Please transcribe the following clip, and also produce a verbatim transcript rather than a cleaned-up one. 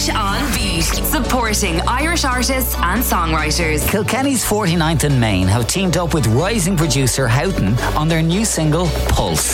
Fresh on Beat, supporting Irish artists and songwriters. Kilkenny's forty-ninth and Main have teamed up with rising producer Houghton on their new single Pulse.